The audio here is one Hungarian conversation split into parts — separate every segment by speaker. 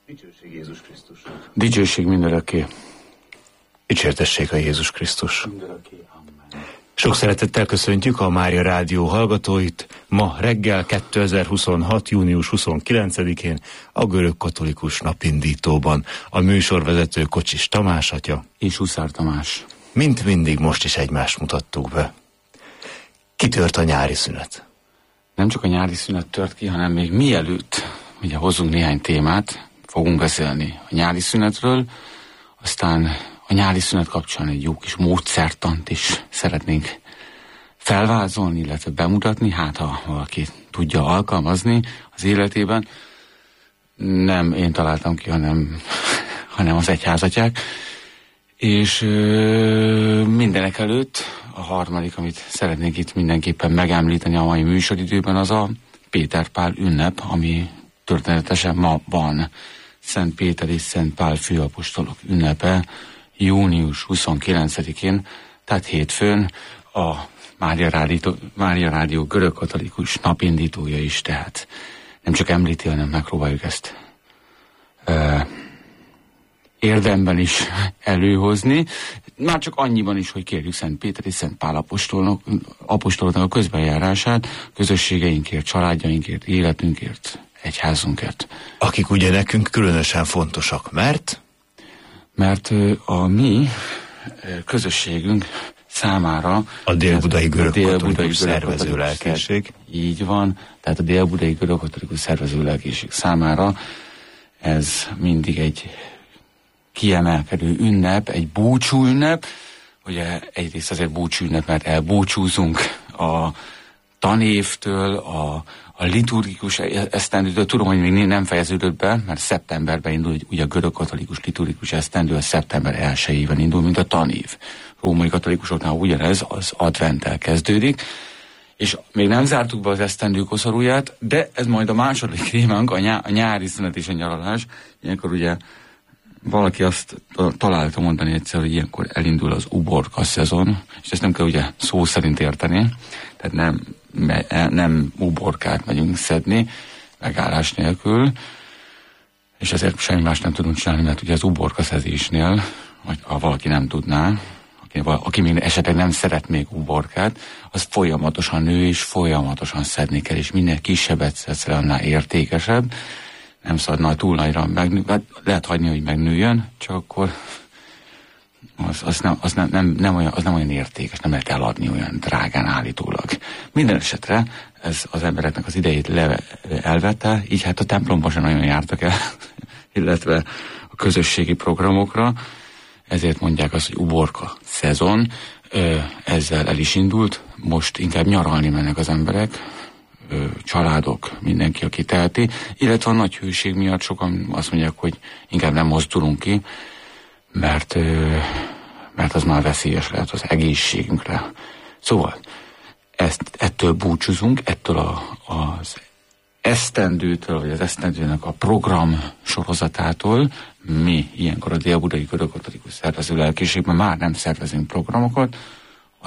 Speaker 1: Dicsőség Jézus Krisztusnak.
Speaker 2: Dicsőség mindörökké.
Speaker 1: Dicsértessék a Jézus Krisztus.
Speaker 2: Mindörökké. Amen.
Speaker 1: Sok szeretettel köszöntjük a Mária Rádió hallgatóit. Ma reggel 2026. június 29-én a görögkatolikus napindítóban a műsorvezető Kocsis Tamás atya
Speaker 2: És Huszár Tamás.
Speaker 1: Mint mindig most is egymást mutattuk be. Kitört a nyári szünet.
Speaker 2: Nem csak a nyári szünet tört ki, hanem még mielőtt ugye hozzunk néhány témát, fogunk beszélni a nyári szünetről, aztán a nyári szünet kapcsán egy jó kis módszertant is szeretnénk felvázolni, illetve bemutatni, hát ha valaki tudja alkalmazni az életében. Nem én találtam ki, hanem az egyházatják. És mindenek előtt a harmadik, amit szeretnék itt mindenképpen megemlíteni a mai műsoridőben, az a Péter Pál ünnep, ami történetesen ma van. Szent Péter és Szent Pál főapostolok ünnepe június 29-én, tehát hétfőn a Mária Rádió görögkatolikus napindítója is, tehát nem csak említi, hanem megpróbáljuk ezt érdemben is előhozni. Már csak annyiban is, hogy kérjük Szent Péter és Szent Pál apostoloknak a közbenjárását, közösségeinkért, családjainkért, életünkért, egyházunkért.
Speaker 1: Akik ugye nekünk különösen fontosak, mert
Speaker 2: a mi közösségünk számára
Speaker 1: a Dél-Budai Görögkatolikus Szervező Lelkészség.
Speaker 2: Így van, tehát a Dél-Budai Görögkatolikus Szervező Lelkészség számára ez mindig egy kiemelkedő ünnep, egy búcsú ünnep. Ugye egyrészt azért búcsú ünnep, mert elbúcsúzunk a tanévtől, a liturgikus esztendőtől. Tudom, hogy még nem fejeződött be, mert szeptemberben indul, ugye a görögkatolikus liturgikus esztendő, a szeptember 1-éven indul, mint a tanév. Római katolikusoknál ugyanez az adventtel kezdődik, és még nem zártuk be az esztendő koszorúját, de ez majd a második témánk, a nyári szünet és a nyaralás. Ilyenkor ugye valaki azt találta mondani egyszer, hogy ilyenkor elindul az uborka szezon, és ezt nem kell ugye szó szerint érteni, tehát nem uborkát megyünk szedni, megállás nélkül, és ezért semmi más nem tudunk csinálni, mert ugye az uborka szedésnél, vagy ha valaki nem tudná, aki még esetleg nem szeret még uborkát, az folyamatosan nő, és folyamatosan szedni kell, és minél kisebbet szedsz le, annál értékesebb. Nem szabadna túl nagyra megnő, lehet hagyni, hogy megnőjön, csak akkor az nem olyan értékes, nem lehet eladni olyan drágán állítólag. Minden esetre ez az embereknek az idejét elvette, így hát a templomban sem nagyon jártak el, illetve a közösségi programokra, ezért mondják azt, hogy uborka szezon, ezzel el is indult, most inkább nyaralni mennek az emberek, családok, mindenki, aki teheti, illetve a nagy hőség miatt sokan azt mondják, hogy inkább nem mozdulunk ki, mert az már veszélyes lehet az egészségünkre. Szóval ettől búcsúzunk, ettől az esztendőtől, vagy az esztendőnek a program sorozatától. Mi ilyenkor a Dél-Budai Görögkatolikus Szervező Lelkészségben már nem szervezünk programokat, a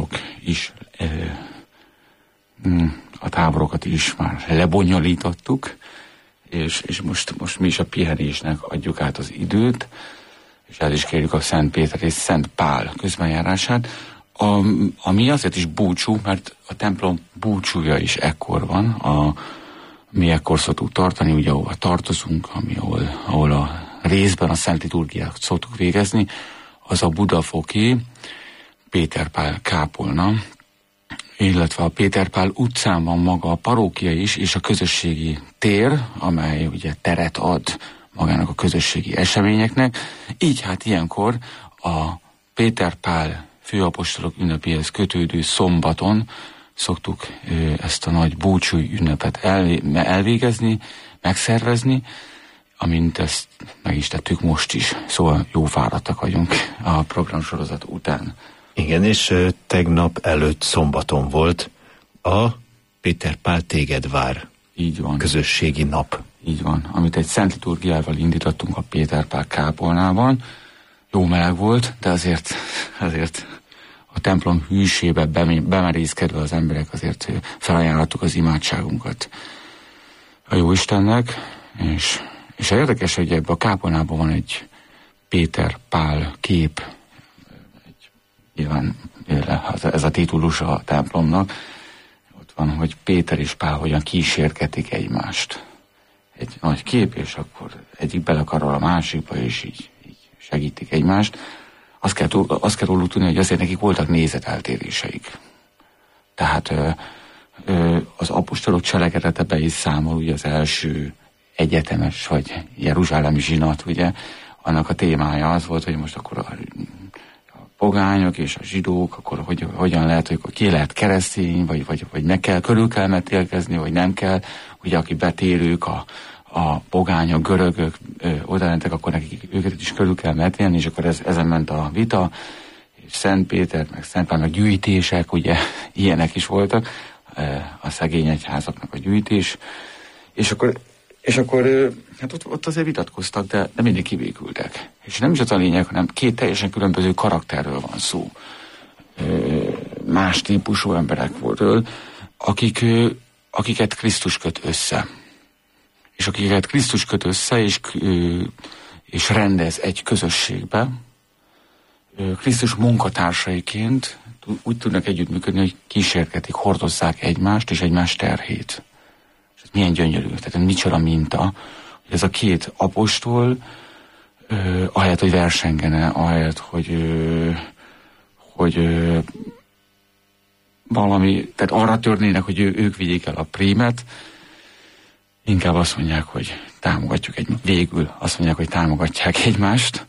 Speaker 2: táborokat is már lebonyolítottuk, és most mi is a pihenésnek adjuk át az időt, és el is kérjük a Szent Péter és Szent Pál közbenjárását, ami azért is búcsú, mert a templom búcsúja is ekkor van, mi ekkor szoktuk tartani, ugye ahova tartozunk, ahol a részben a Szent Liturgiát szoktuk végezni, az a budafoki Péter Pál kápolna, illetve a Péter Pál utcán van maga a parókia is, és a közösségi tér, amely ugye teret ad magának a közösségi eseményeknek. Így hát ilyenkor a Péter Pál főapostolok ünnepéhez kötődő szombaton szoktuk ezt a nagy búcsúi ünnepet elvégezni, megszervezni, amint ezt meg is tettük most is. Szóval jó fáradtak vagyunk a programsorozat után.
Speaker 1: Igen, és tegnap előtt szombaton volt a Péter Pál téged vár.
Speaker 2: Így van.
Speaker 1: Közösségi nap.
Speaker 2: Így van, amit egy szent liturgiával indítottunk a Péter Pál kápolnában. Jó meleg volt, de azért a templom hűsébe bemerészkedve az emberek azért felajánlottuk az imádságunkat a Jóistennek, És érdekes, hogy ebben a kápolnában van egy Péter-Pál kép, nyilván ez a titulus a templomnak, ott van, hogy Péter és Pál hogyan kísérgetik egymást. Egy nagy kép, és akkor egyik belekarol a másikba, és így segítik egymást. Azt kell róluk tudni, hogy azért nekik voltak nézeteltéréseik. Tehát az apostolok cselekedete be is számol, ugye az első egyetemes, vagy jeruzsálemi zsinat, ugye, annak a témája az volt, hogy most akkor a pogányok és a zsidók, akkor hogyan lehet, hogy ki lehet keresztény, vagy meg kell, körül kell metélkezni, vagy nem kell. Ugye, aki betérők, a pogányok, görögök odalentek, akkor nekik őket is körül kell metélni, és akkor ezen ment a vita, és Szent Péter, meg Szent Pál, meg gyűjtések, ugye, ilyenek is voltak, a szegény egyházaknak a gyűjtés, és akkor hát ott azért vitatkoztak, de mindig kivégültek. És nem is az a lényeg, hanem két teljesen különböző karakterről van szó. Más típusú emberek voltak, akiket Krisztus köt össze. És akiket Krisztus köt össze, és rendez egy közösségbe, Krisztus munkatársaiként úgy tudnak együttműködni, hogy kísérgetik, hordozzák egymást és egymás terhét. És ez milyen gyönyörű, tehát micsoda minta, hogy ez a két apostol, ahelyett, hogy versengene, ahelyett, hogy valami, tehát arra törnének, hogy ők vigyék el a prímet, inkább azt mondják, hogy támogatjuk egymást. Végül azt mondják, hogy támogatják egymást.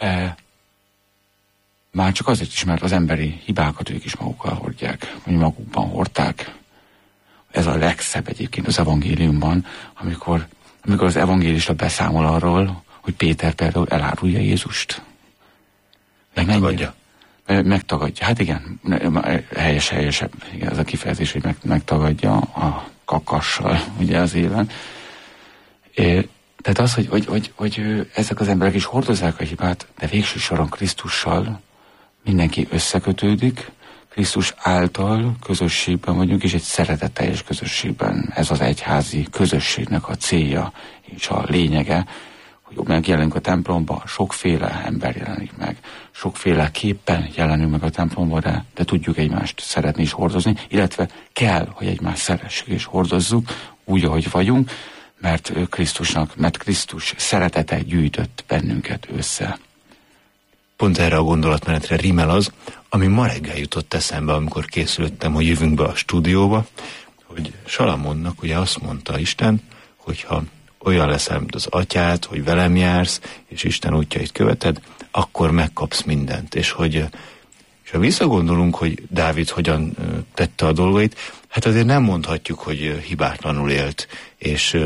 Speaker 2: Már csak azért is, mert az emberi hibákat ők is magukkal hordják, vagy magukban hordták. Ez a legszebb egyébként az evangéliumban, amikor az evangélista beszámol arról, hogy Péter például elárulja Jézust.
Speaker 1: Megtagadja.
Speaker 2: Megtagadja. Hát igen, helyesebb. Igen, ez a kifejezés, hogy megtagadja a kakassal, ugye az élen. Tehát az, hogy ezek az emberek is hordozzák a hibát, de végső soron Krisztussal mindenki összekötődik, Krisztus által közösségben vagyunk, és egy szeretetteljes közösségben. Ez az egyházi közösségnek a célja és a lényege, hogy megjelenik a templomban, sokféle ember jelenik meg, sokféle képpen jelenünk meg a templomban, de tudjuk egymást szeretni és hordozni, illetve kell, hogy egymást szeressük és hordozzuk úgy, ahogy vagyunk, mert Krisztus szeretete gyűjtött bennünket össze.
Speaker 1: Pont erre a gondolatmenetre rímel az, ami ma reggel jutott eszembe, amikor készültem, hogy jövünk be a stúdióba, hogy Salamonnak ugye azt mondta Isten, hogyha olyan leszel, mint az atyád, hogy velem jársz, és Isten útjait követed, akkor megkapsz mindent. És ha visszagondolunk, hogy Dávid hogyan tette a dolgait, hát azért nem mondhatjuk, hogy hibátlanul élt, és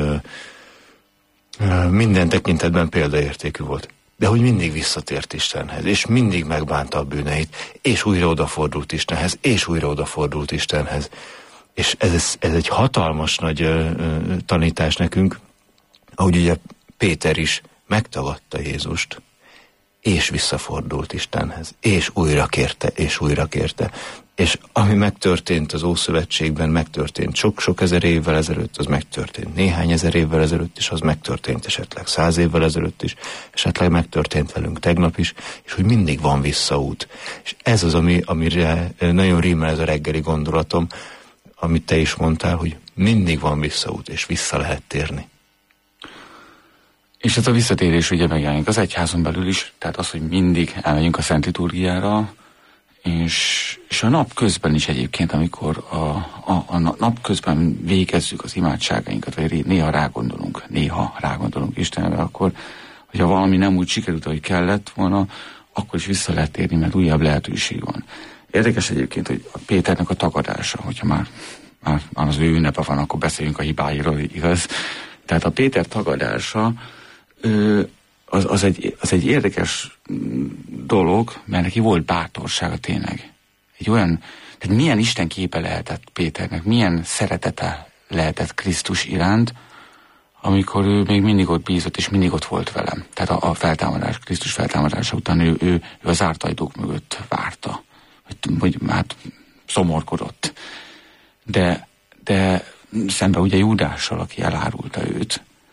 Speaker 1: minden tekintetben példaértékű volt. De hogy mindig visszatért Istenhez, és mindig megbánta a bűneit, és újra odafordult Istenhez, és újra odafordult Istenhez. És ez egy hatalmas nagy tanítás nekünk, ahogy ugye Péter is megtagadta Jézust, és visszafordult Istenhez, és újra kérte. És ami megtörtént az Ószövetségben, megtörtént sok-sok ezer évvel ezelőtt, az megtörtént néhány ezer évvel ezelőtt is, az megtörtént esetleg 100 évvel ezelőtt is, esetleg megtörtént velünk tegnap is, és hogy mindig van visszaút. És ez az, amire nagyon rímel ez a reggeli gondolatom, amit te is mondtál, hogy mindig van visszaút, és vissza lehet térni.
Speaker 2: És ez a visszatérés ugye megjelenik az egyházon belül is, tehát az, hogy mindig elmegyünk a Szent Liturgiára, és a nap közben is egyébként, amikor a nap közben végezzük az imádságainkat, vagy néha rágondolunk Istenre, akkor, hogyha valami nem úgy sikerült, ahogy kellett volna, akkor is vissza lehet térni, mert újabb lehetőség van. Érdekes egyébként, hogy a Péternek a tagadása, hogyha már az ő ünnepe van, akkor beszéljünk a hibáiról, igaz? Tehát a Péter tagadása az egy érdekes dolog, mert neki volt bátorsága tényleg. Egy olyan, tehát milyen Isten képe lehetett Péternek, milyen szeretete lehetett Krisztus iránt, amikor ő még mindig ott bízott, és mindig ott volt velem. Tehát a feltámadás, Krisztus feltámadása után ő az zárt ajtók mögött várta, vagy hát szomorkodott. De szemben ugye Júdással, aki elárulta őt,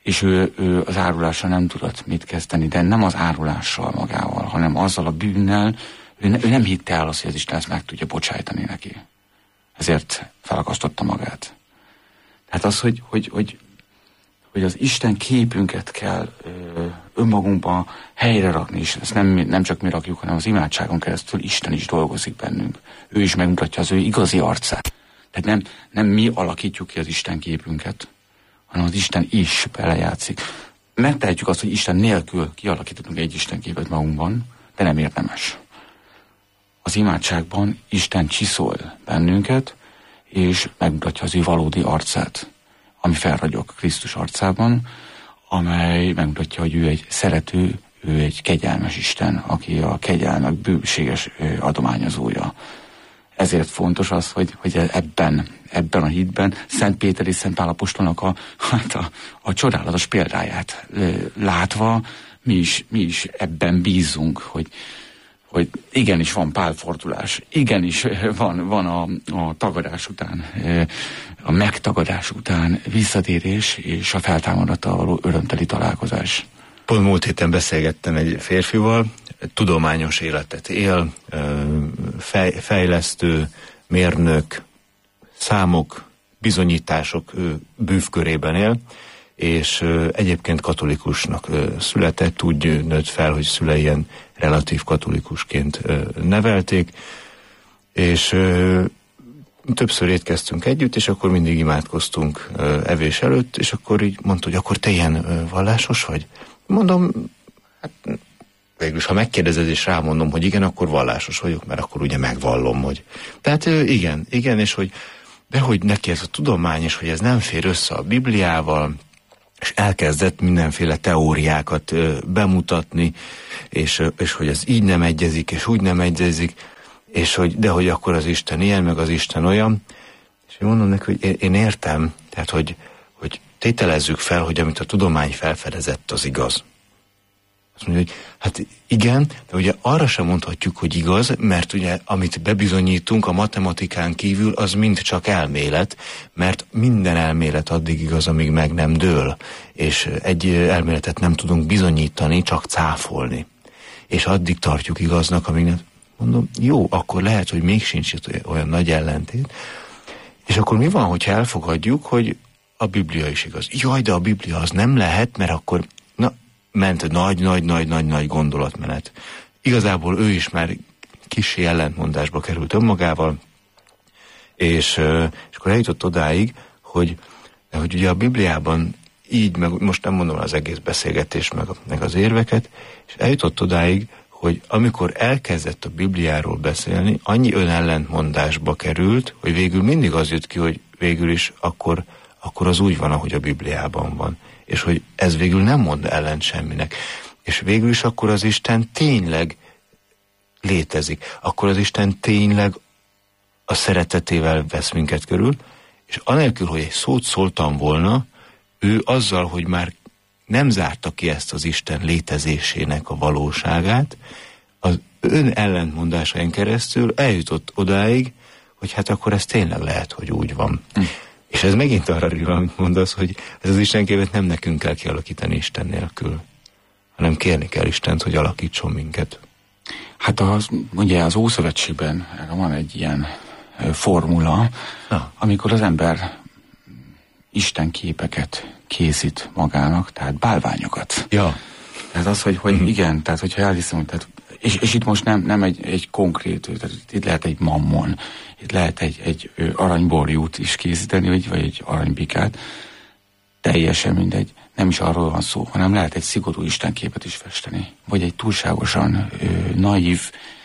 Speaker 2: és ő az árulással nem tudott mit kezdeni, de nem az árulással magával, hanem azzal a bűnnel, ő nem hitte el azt, hogy az Isten ezt meg tudja bocsájtani neki. Ezért felakasztotta magát. Tehát az, hogy az Isten képünket kell önmagunkban helyre rakni, és ezt nem csak mi rakjuk, hanem az imádságon keresztül Isten is dolgozik bennünk. Ő is megmutatja az ő igazi arcát. Tehát nem mi alakítjuk ki az Isten képünket, hanem az Isten is belejátszik. Megtehetjük azt, hogy Isten nélkül kialakítottunk egy Isten képet magunkban, de nem érdemes. Az imádságban Isten csiszol bennünket, és megmutatja az ő valódi arcát, ami felragyog Krisztus arcában, amely megmutatja, hogy ő egy szerető, ő egy kegyelmes Isten, aki a kegyelmek bőséges adományozója. Ezért fontos az, hogy ebben a hitben Szent Péter és Szent Pál apostolnak a csodálatos példáját látva mi is ebben bízunk, hogy igenis van pálfordulás, igenis van a tagadás után, a megtagadás után visszatérés és a feltámadattal való örömteli találkozás.
Speaker 1: Pont múlt héten beszélgettem egy férfival, tudományos életet él, fejlesztő, mérnök, számok, bizonyítások bűvkörében él, és egyébként katolikusnak született, úgy nőtt fel, hogy szülei ilyen relatív katolikusként nevelték, és többször étkeztünk együtt, és akkor mindig imádkoztunk evés előtt, és akkor így mondta, hogy akkor te ilyen vallásos vagy? Mondom, hát végülis, ha megkérdezed és rámondom, hogy igen, akkor vallásos vagyok, mert akkor ugye megvallom, hogy... Tehát igen, és hogy de hogy neki ez a tudomány, és hogy ez nem fér össze a Bibliával, és elkezdett mindenféle teóriákat bemutatni, és hogy ez így nem egyezik, és úgy nem egyezik, és de hogy akkor az Isten ilyen, meg az Isten olyan. És én mondom neki, hogy én értem, tehát hogy tételezzük fel, hogy amit a tudomány felfedezett, az igaz. Azt mondja, hogy hát igen, de ugye arra sem mondhatjuk, hogy igaz, mert ugye amit bebizonyítunk a matematikán kívül, az mind csak elmélet, mert minden elmélet addig igaz, amíg meg nem dől, és egy elméletet nem tudunk bizonyítani, csak cáfolni. És addig tartjuk igaznak, amíg nem... Mondom, jó, akkor lehet, hogy még sincs olyan nagy ellentét, és akkor mi van, hogyha elfogadjuk, hogy a Biblia is igaz? Jaj, de a Biblia az nem lehet, mert akkor ment nagy gondolatmenet. Igazából ő is már kissé ellentmondásba került önmagával, és akkor eljutott odáig, hogy ugye a Bibliában így, meg most nem mondom az egész beszélgetés, meg az érveket, és eljutott odáig, hogy amikor elkezdett a Bibliáról beszélni, annyi önellentmondásba került, hogy végül mindig az jött ki, hogy végül is akkor az úgy van, ahogy a Bibliában van. És hogy ez végül nem mond ellent semminek. És végül is akkor az Isten tényleg létezik. Akkor az Isten tényleg a szeretetével vesz minket körül, és anélkül, hogy egy szót szóltam volna, ő azzal, hogy már nem zárta ki ezt az Isten létezésének a valóságát, az ön ellentmondásain keresztül eljutott odáig, hogy hát akkor ez tényleg lehet, hogy úgy van. És ez megint arra rír, amit mondasz, hogy ez az Istenképet nem nekünk kell kialakítani Isten nélkül, hanem kérni kell Istent, hogy alakítson minket.
Speaker 2: Hát ugye az Ószövetségben van egy ilyen formula, amikor az ember Isten képeket készít magának, tehát bálványokat.
Speaker 1: Ja.
Speaker 2: Tehát az, hogy igen, tehát hogyha elhiszem, hogy tehát, és itt most nem egy konkrét, tehát itt lehet egy mammon, itt lehet egy aranyborjút is készíteni, vagy egy aranybikát, teljesen mindegy. Nem is arról van szó, hanem lehet egy szigorú istenképet is festeni, vagy egy túlságosan naív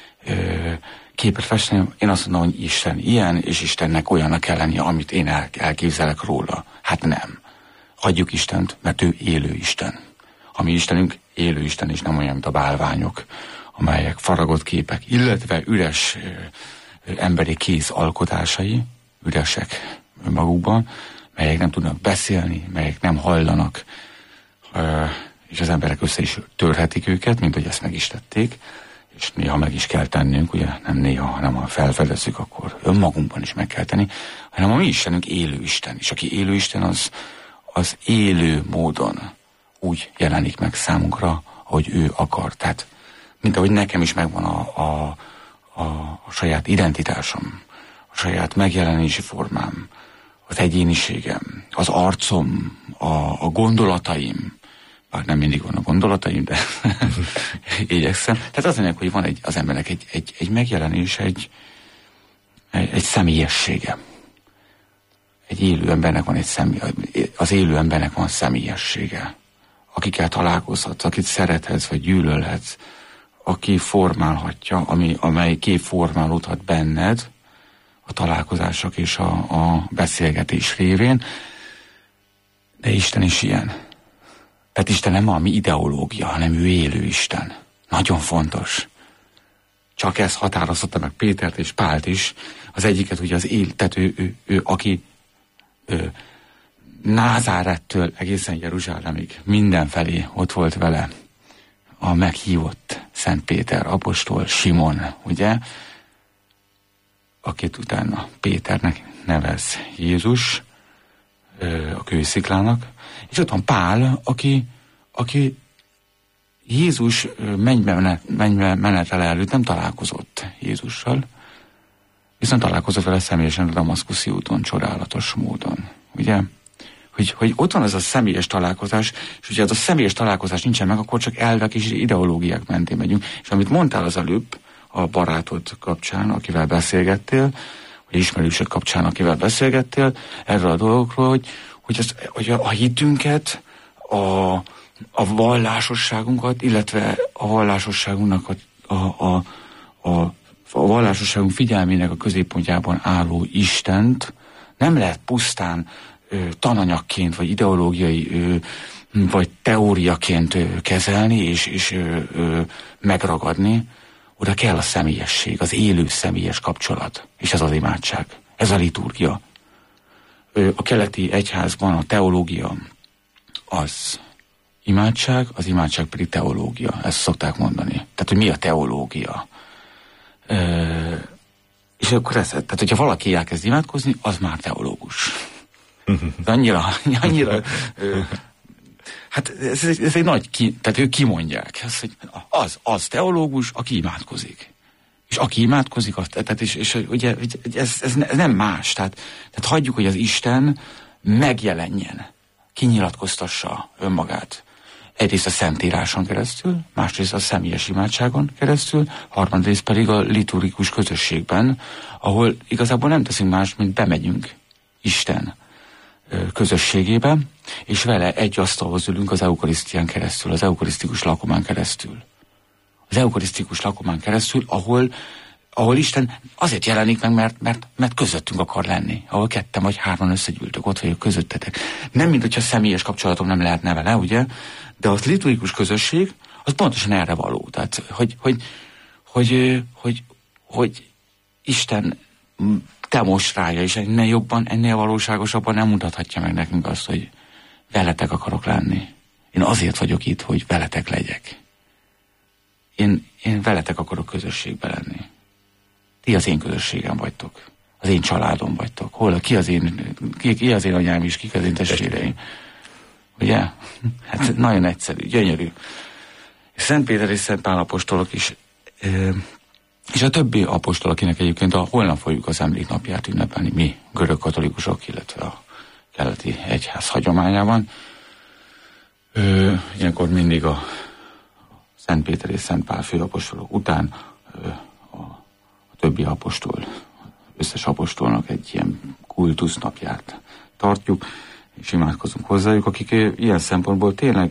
Speaker 2: képet festeni. Én azt mondom, hogy Isten ilyen, és Istennek olyannak kell lennie, amit én elképzelek róla. Hát nem. Hagyjuk Istent, mert ő élő Isten. A mi Istenünk élő Isten, és nem olyan, mint a bálványok, amelyek faragott képek, illetve üres emberi kéz alkotásai, üresek önmagukban, melyek nem tudnak beszélni, melyek nem hajlanak, és az emberek össze is törhetik őket, mint hogy ezt meg is tették, és néha meg is kell tennünk, ugye nem néha, hanem ha felfedezzük, akkor önmagunkban is meg kell tenni, hanem a mi Istenünk élő Isten, és aki élő Isten, az élő módon úgy jelenik meg számunkra, ahogy ő akar. Tehát, mint ahogy nekem is megvan a saját identitásom, a saját megjelenési formám, az egyéniségem, az arcom, a gondolataim, bár nem mindig van a gondolataim, de igyekszem. Tehát az ennek, hogy van az embernek egy megjelenés, egy személyessége. Egy élő embernek van az élő embernek van személyessége. Akikkel találkozhatsz, akit szerethetsz, vagy gyűlölhetsz, aki formálhatja, amely kép formálódhat benned a találkozások és a beszélgetés révén. De Isten is ilyen. Tehát Isten nem valami ideológia, hanem ő élő Isten. Nagyon fontos. Csak ez határoztatta meg Pétert és Pált is. Az egyiket ugye tehát ő aki Názárettől egészen Jeruzsálemig mindenfelé ott volt vele a meghívott Szent Péter apostol, Simon, ugye, akit utána Péternek nevez Jézus, a kősziklának, és ott van Pál, aki Jézus mennybe menetele előtt nem találkozott Jézussal, viszont találkozott vele személyesen a Damaszkuszi úton, csodálatos módon, ugye? Hogy ott van ez a személyes találkozás, és hogyha ez a személyes találkozás nincsen meg, akkor csak elvek és ideológiák mentén megyünk. És amit mondtál az előbb a barátod kapcsán, akivel beszélgettél, vagy ismerősök kapcsán, akivel beszélgettél, erről a dolgokról, hogy a hitünket, a vallásosságunkat, illetve a vallásosságunknak a vallásosságunk figyelmének a középpontjában álló Istent nem lehet pusztán tananyagként, vagy ideológiai, vagy teóriaként kezelni, és megragadni. Oda kell a személyesség, az élő személyes kapcsolat. És ez az imádság, ez a liturgia. A keleti egyházban a teológia az imádság pedig teológia. Ezt szokták mondani. Tehát, hogy mi a teológia? És akkor tehát, hogyha valaki elkezd imádkozni, az már teológus. Annyira hát ez egy nagy, tehát ők kimondják, az teológus, aki imádkozik. És aki imádkozik, és ugye ez nem más, tehát hagyjuk, hogy az Isten megjelenjen, kinyilatkoztassa önmagát. Egyrészt a Szentíráson keresztül, másrészt a személyes imádságon keresztül, harmadrészt pedig a liturgikus közösségben, ahol igazából nem teszünk más, mint bemegyünk Isten közösségébe, és vele egy asztalhoz ülünk az eukarisztián keresztül, az eukarisztikus lakomán keresztül. Az eukarisztikus lakomán keresztül, ahol Isten azért jelenik meg, mert közöttünk akar lenni, ahol ketten vagy hárman összegyűltök, ott vagyok közöttetek. Nem, mint hogyha személyes kapcsolatom nem lehetne vele, ugye? De az liturgikus közösség, az pontosan erre való. Tehát, hogy Isten demonstrálja, és ennél jobban, ennél valóságosabban nem mutathatja meg nekünk azt, hogy veletek akarok lenni. Én azért vagyok itt, hogy veletek legyek. Én veletek akarok közösségbe lenni. Ti az én közösségem vagytok. Az én családom vagytok. Ki az én anyám is, kik az én testvéreim. Ugye? Hát nagyon egyszerű, gyönyörű. És Szent Péter és Szent Pál apostolok is, és a többi apostol, akinek egyébként holnap fogjuk az emléknapját ünnepelni, mi görög katolikusok, illetve a keleti egyház hagyományában. Ilyenkor mindig a Szent Péter és Szent Pál főapostolok után a többi apostol, összes apostolnak egy ilyen kultusznapját tartjuk, és imádkozunk hozzájuk, akik ilyen szempontból tényleg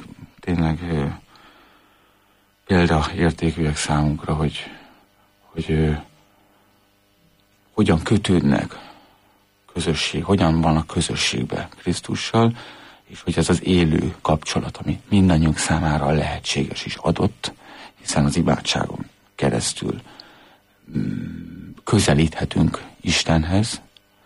Speaker 2: példaértékűek számunkra, hogy hogyan kötődnek közösség, hogyan vannak közösségbe Krisztussal, és hogy ez az élő kapcsolat, ami mindannyiunk számára lehetséges és adott, hiszen az imádságon keresztül közelíthetünk Istenhez.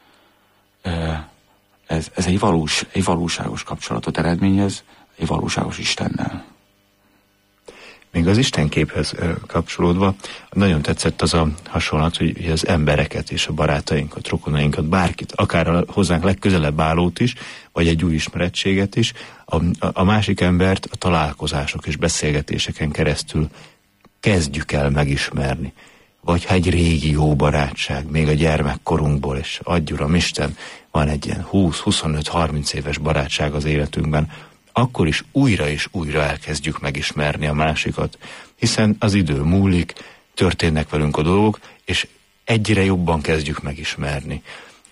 Speaker 2: Ez egy valóságos kapcsolatot eredményez, egy valóságos Istennel.
Speaker 1: Még az Istenképhez kapcsolódva nagyon tetszett az a hasonlat, hogy az embereket és a barátainkat, rokonainkat, bárkit, akár a hozzánk legközelebb állót is, vagy egy új ismerettséget is, a másik embert a találkozások és beszélgetéseken keresztül kezdjük el megismerni. Vagy ha egy régi jó barátság, még a gyermekkorunkból, és adj Uram Isten, van egy ilyen 20-25-30 éves barátság az életünkben, akkor is újra és újra elkezdjük megismerni a másikat, hiszen az idő múlik, történnek velünk a dolgok, és egyre jobban kezdjük megismerni.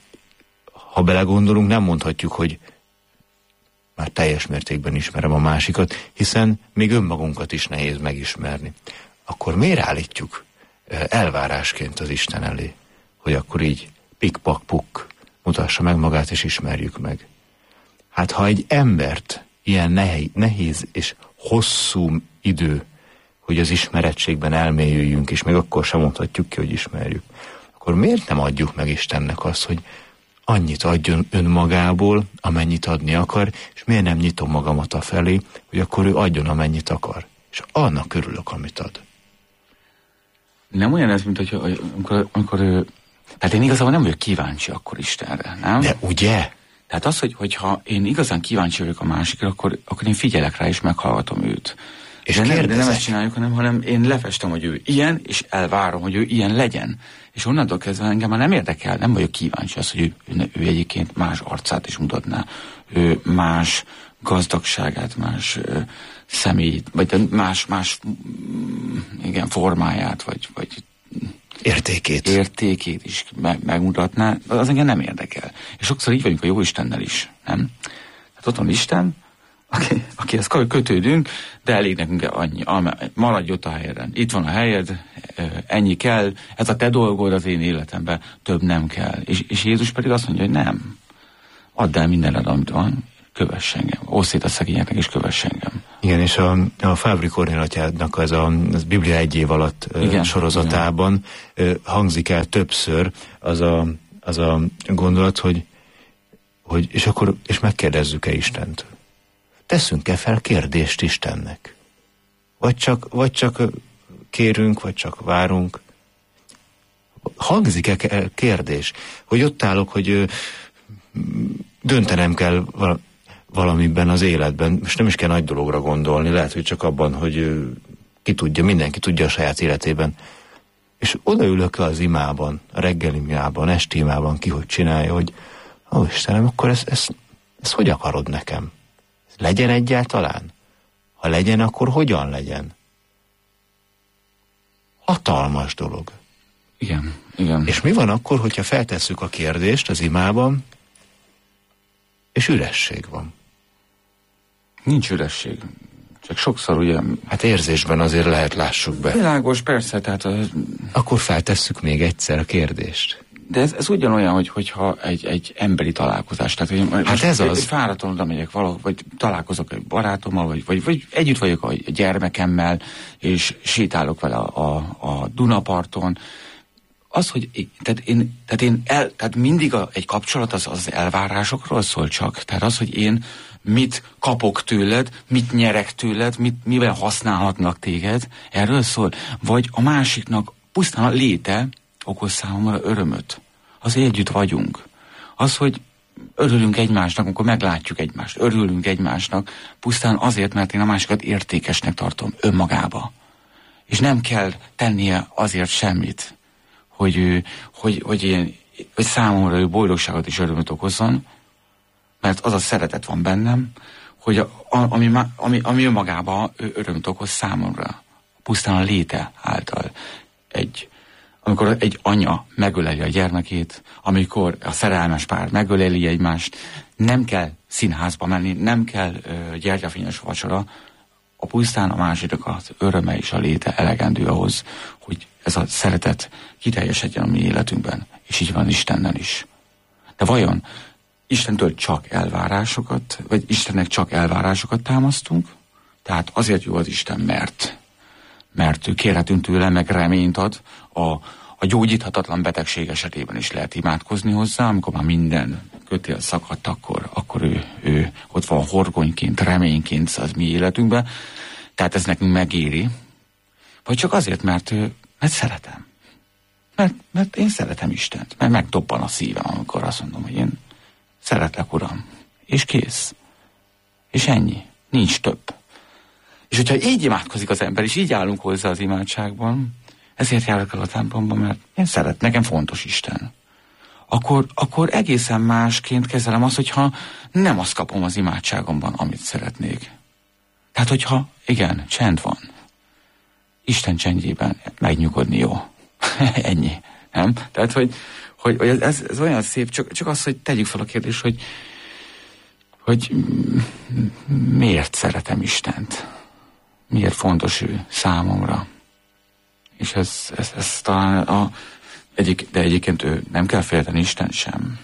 Speaker 1: Ha belegondolunk, nem mondhatjuk, hogy már teljes mértékben ismerem a másikat, hiszen még önmagunkat is nehéz megismerni. Akkor miért állítjuk elvárásként az Isten elé, hogy akkor így pik-pak-puk mutassa meg magát, és ismerjük meg? Hát ha egy embert ilyen nehéz és hosszú idő, hogy az ismerettségben elmélyüljünk, és még akkor sem mondhatjuk ki, hogy ismerjük, akkor miért nem adjuk meg Istennek azt, hogy annyit adjon önmagából, amennyit adni akar, és miért nem nyitom magamat afelé, hogy akkor ő adjon, amennyit akar. És annak örülök, amit ad.
Speaker 2: Nem olyan ez, mint hogy amikor tehát én igazából nem vagyok kíváncsi akkor Istenre, nem?
Speaker 1: De ugye?
Speaker 2: Tehát az, hogyha én igazán kíváncsi vagyok a másikra, akkor én figyelek rá és meghallgatom őt. És de nem ezt csináljuk, hanem én lefestem, hogy ő ilyen, és elvárom, hogy ő ilyen legyen. És onnantól kezdve engem már nem érdekel, nem vagyok kíváncsi az, hogy ő egyébként más arcát is mutatná, ő más gazdagságát, más személyt, vagy más igen, formáját, vagy értékét is megmutatná, az engem nem érdekel. És sokszor így vagyunk a jó Istennel is, nem? Hát ott van Isten, akihez kötődünk, de elég nekünk annyi, maradj ott a helyeden. Itt van a helyed, ennyi kell, ez a te dolgod az én életemben, több nem kell. És Jézus pedig azt mondja, hogy nem. Add el mindened, amit van, kövess engem. Oszd szét a szegényeknek, és kövess engem.
Speaker 1: Igen, és a Fábri Kornél atyádnak az Biblia egy év alatt sorozatában hangzik el többször az a gondolat, hogy és megkérdezzük-e Istent? Teszünk-e fel kérdést Istennek? Vagy csak kérünk, vagy csak várunk? Hangzik-e kérdés? Hogy ott állok, hogy döntenem kell valamiben az életben, és nem is kell nagy dologra gondolni, lehet, hogy csak abban, hogy mindenki tudja a saját életében. És odaülök az imában, a reggeli imában, esti imában, ki hogy csinálja, hogy Istenem, akkor ezt hogy akarod nekem? Legyen egyáltalán? Ha legyen, akkor hogyan legyen? Hatalmas dolog.
Speaker 2: Igen.
Speaker 1: És mi van akkor, hogyha feltesszük a kérdést az imában, és üresség van?
Speaker 2: Nincs üresség. Csak sokszor ugye...
Speaker 1: Hát érzésben azért lehet, lássuk be.
Speaker 2: Világos, persze, tehát...
Speaker 1: Akkor feltesszük még egyszer a kérdést.
Speaker 2: De ez ugyanolyan, hogyha egy emberi találkozás. Tehát, hogy
Speaker 1: hát ez az.
Speaker 2: Fáradtan oda megyek valahol, vagy találkozok egy barátommal, vagy együtt vagyok a gyermekemmel, és sétálok vele a Dunaparton. Az, hogy tehát mindig egy kapcsolat az elvárásokról szól csak. Tehát az, hogy én mit kapok tőled, mit nyerek tőled, mivel használhatnak téged, erről szól. Vagy a másiknak pusztán a léte okoz számomra örömöt. Az, hogy együtt vagyunk. Az, hogy örülünk egymásnak, amikor meglátjuk egymást. Örülünk egymásnak, pusztán azért, mert én a másikat értékesnek tartom önmagába. És nem kell tennie azért semmit, hogy számomra ő boldogságot és örömöt okozzon, mert az a szeretet van bennem, hogy ami önmagában örömöt okoz számomra. Pusztán a léte által. Amikor egy anya megöleli a gyermekét, amikor a szerelmes pár megöleli egymást, nem kell színházba menni, nem kell gyertyafényes vacsora, a pusztán a másiknak az öröme és a léte elegendő ahhoz, hogy ez a szeretet kiteljesedjen a mi életünkben, és így van Istennel is. De vajon Istentől csak elvárásokat, vagy Istennek csak elvárásokat támasztunk? Tehát azért jó az Isten, mert ő kérhetünk tőle, meg reményt ad, a gyógyíthatatlan betegség esetében is lehet imádkozni hozzá, amikor már minden kötél szakadt, akkor ő ott van horgonyként, reményként az mi életünkben. Tehát ez nekünk megéri, Vagy csak azért, mert szeretem. Mert én szeretem Istent. Mert megdobban a szívem, amikor azt mondom, hogy én szeretlek, Uram. És kész. És ennyi. Nincs több. És hogyha így imádkozik az ember, és így állunk hozzá az imádságban, ezért járok el a templomban, mert én nekem fontos Isten. Akkor egészen másként kezelem azt, hogyha nem azt kapom az imádságomban, amit szeretnék. Tehát, hogyha igen, csend van. Isten csendjében megnyugodni jó. Ennyi. Nem? Tehát, hogy ez olyan szép, csak az, hogy tegyük fel a kérdést, hogy miért szeretem Istent? Miért fontos ő számomra? És ez talán de egyébként ő nem kell félteni Isten sem.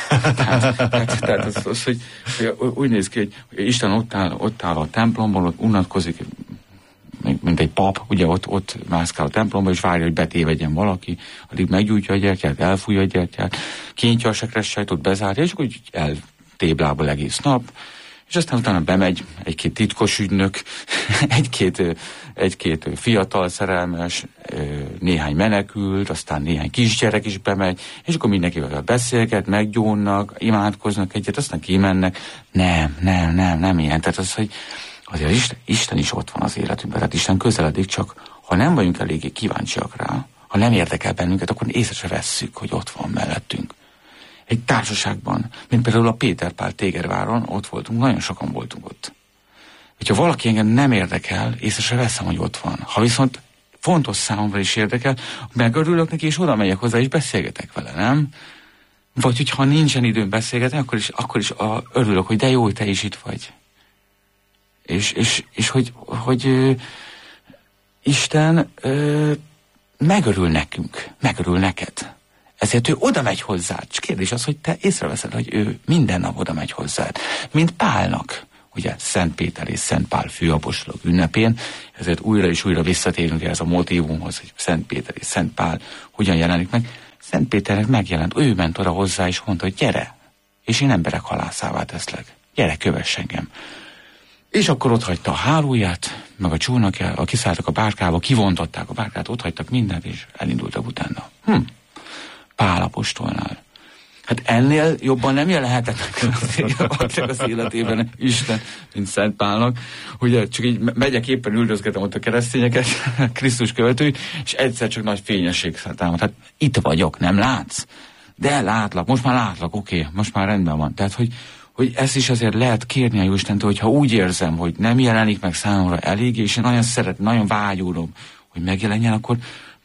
Speaker 2: tehát az, hogy úgy néz ki, hogy Isten ott áll a templomban, ott unatkozik, mint egy pap, ugye ott mászkál a templomban, és várja, hogy betévedjen valaki, addig meggyújtja a gyertyát, elfújja a gyertyát, kinyitja a sekressajtot, bezárja, és úgy eltéblából egész nap, és aztán utána bemegy egy-két titkos ügynök, egy-két fiatal szerelmes, néhány menekült, aztán néhány kisgyerek is bemegy, és akkor mindenkivel beszélget, meggyónnak, imádkoznak egyet, aztán kimennek. Nem ilyen. Tehát az, hogy azért Isten is ott van az életünkben, tehát Isten közeledik, csak ha nem vagyunk eléggé kíváncsiak rá, ha nem érdekel bennünket, akkor észre se vesszük, hogy ott van mellettünk. Egy társaságban, mint például a Péter Pál Tégerváron, ott voltunk, nagyon sokan voltunk ott. Hogyha valaki engem nem érdekel, észre se veszem, hogy ott van. Ha viszont fontos számomra is érdekel, megörülök neki, és oda megyek hozzá, és beszélgetek vele, nem? Vagy hogyha nincsen időm beszélgetni, akkor is örülök, hogy de jó, hogy te is itt vagy. És hogy Isten megörül nekünk, megörül neked. Ezért ő oda megy hozzád. És kérdés az, hogy te észreveszed, hogy ő minden nap oda megy hozzád. Mint Pálnak. Ugye Szent Péter és Szent Pál főapostolok ünnepén, ezért újra és újra visszatérünk ez a motívumhoz, hogy Szent Péter és Szent Pál hogyan jelenik meg. Szent Péternek megjelent, ő ment oda hozzá, és mondta, hogy gyere, és én emberek halászává teszlek. Gyere, kövess engem. És akkor ott hagyta a hálóját, meg a csónakját, kiszálltak a bárkába, kivontották a bárkát, ott hagytak mindent, és elindultak utána. Pál apostolnál. Hát ennél jobban nem jelenhetett az életében Isten, mint Szent Pálnak. Ugye csak így megyek, éppen üldözgetem ott a keresztényeket, Krisztus követőit, és egyszer csak nagy fényesség támad. Hát itt vagyok, nem látsz? De látlak, most már látlak, oké, most már rendben van. Tehát, hogy ezt is azért lehet kérni a Jóistentől, hogyha úgy érzem, hogy nem jelenik meg számomra elég, és én nagyon szeretem, nagyon vágyulom, hogy megjelenjen, akkor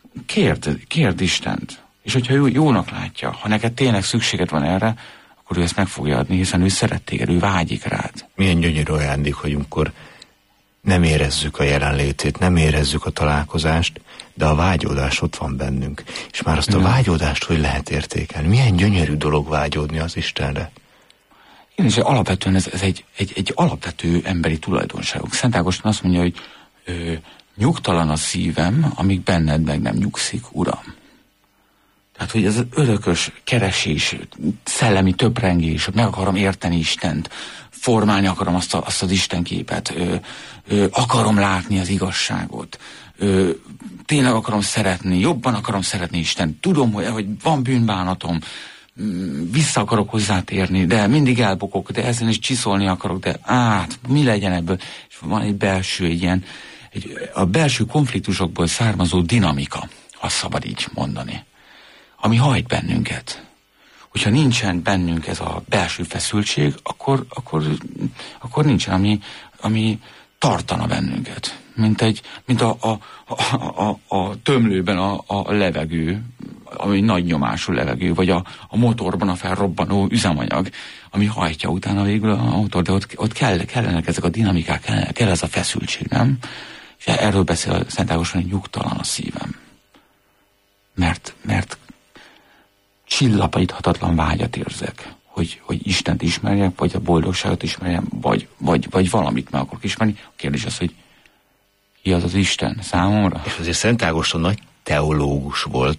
Speaker 2: kérd Istent. És hogyha ő jónak látja, ha neked tényleg szükséged van erre, akkor ő ezt meg fogja adni, hiszen ő szeret téged, ő vágyik rád.
Speaker 1: Milyen gyönyörű ajándék, hogy amikor nem érezzük a jelenlétét, nem érezzük a találkozást, de a vágyódás ott van bennünk. És már azt a vágyódást hogy lehet értékelni? Milyen gyönyörű dolog vágyódni az Istenre?
Speaker 2: Igen, és alapvetően ez egy alapvető emberi tulajdonságok. Szent Ágoston azt mondja, hogy nyugtalan a szívem, amíg benned meg nem nyugszik, Uram. Tehát, hogy ez az örökös keresés, szellemi töprengés, meg akarom érteni Istent, formálni akarom azt az Istenképet, akarom látni az igazságot, tényleg akarom szeretni, jobban akarom szeretni Istent, tudom, hogy van bűnbánatom, vissza akarok hozzátérni, de mindig elbukok, de ezen is csiszolni akarok, de mi legyen ebből? És van egy belső, a belső konfliktusokból származó dinamika, ha szabad így mondani, ami hajt bennünket. Hogyha nincsen bennünk ez a belső feszültség, akkor nincsen, ami tartana bennünket. Mint a tömlőben a levegő, ami nagy nyomású levegő, vagy a motorban a felrobbanó üzemanyag, ami hajtja utána végül a motor, de ott kellenek ezek a dinamikák, kell ez a feszültség, nem? És erről beszél Szent Ágoston, hogy nyugtalan a szívem. Mert csillapíthatatlan vágyat érzek, hogy Istent ismerjek, vagy a boldogságot ismerjem, vagy valamit meg akarok ismerni. A kérdés az, hogy ki az az Isten számomra?
Speaker 1: És azért Szent Ágoston nagy teológus volt.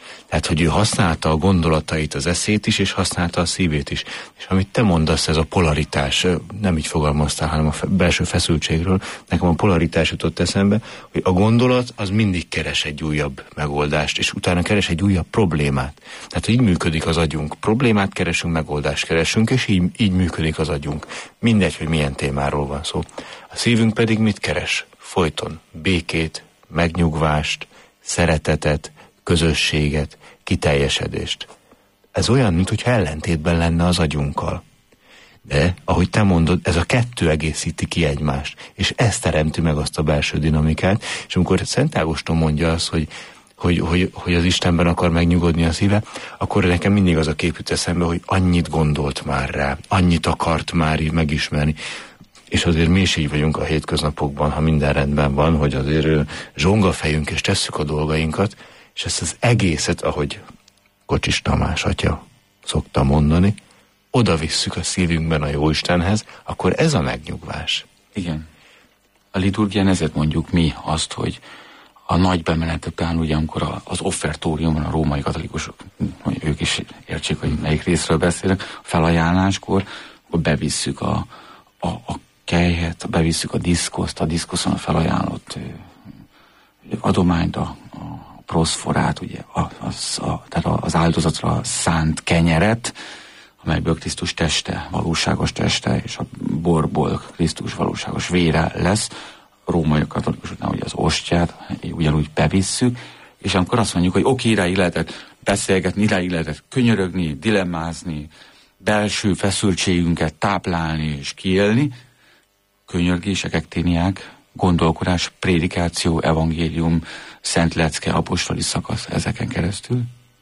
Speaker 1: Tehát, hogy ő használta a gondolatait, az eszét is, és használta a szívét is. És amit te mondasz, ez a polaritás, nem így fogalmaztál, hanem a belső feszültségről, nekem a polaritás jutott eszembe, hogy a gondolat az mindig keres egy újabb megoldást, és utána keres egy újabb problémát. Tehát így működik az agyunk. Problémát keresünk, megoldást keresünk, és így működik az agyunk. Mindegy, hogy milyen témáról van szó. A szívünk pedig mit keres? Folyton békét, megnyugvást, szeretetet, közösséget, kiteljesedést. Ez olyan, mintha ellentétben lenne az agyunkkal. De, ahogy te mondod, ez a kettő egészíti ki egymást, és ez teremti meg azt a belső dinamikát, és amikor Szent Ágoston mondja azt, hogy az Istenben akar megnyugodni a szíve, akkor nekem mindig az a kép jut eszembe, hogy annyit gondolt már rá, annyit akart már megismerni. És azért mi is így vagyunk a hétköznapokban, ha minden rendben van, hogy azért zsongafejünk és tesszük a dolgainkat, és ezt az egészet, ahogy Kocsis Tamás atya szokta mondani, oda visszük a szívünkben a Jóistenhez, akkor ez a megnyugvás.
Speaker 2: Igen. A liturgián ezért mondjuk mi azt, hogy a nagy bemenet után, ugye amikor az offertóriumon a római katolikusok, hogy ők is értsék, hogy melyik részről beszélek, a felajánláskor, akkor bevisszük a kelyhet, bevisszük a diszkoszt, a diszkoszon a felajánlott adományt, a proszforát, ugye, tehát az áldozatra szánt kenyeret, amelyből Krisztus teste, valóságos teste, és a borból Krisztus valóságos vére lesz. A római katolikusoknál ugye az ostját ugyanúgy bevisszük, és amikor azt mondjuk, hogy oké, idáig lehetett beszélgetni, idáig lehetett könyörögni, dilemmázni, belső feszültségünket táplálni és kiélni, könyörgések, ekténiák, gondolkodás, prédikáció, evangélium, szent lecke, apostoli szakasz ezeken keresztül.